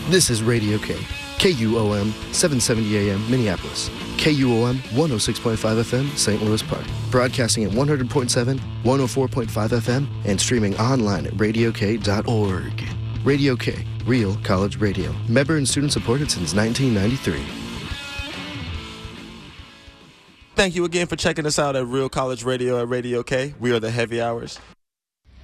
This is Radio K, KUOM 770 AM Minneapolis, KUOM 106.5 FM St. Louis Park, broadcasting at 100.7, 104.5 FM, and streaming online at radiok.org. Radio K, real college radio. Member and student supported since 1993. Thank you again for checking us out at Real College Radio at Radio K. We are the Heavy Hours.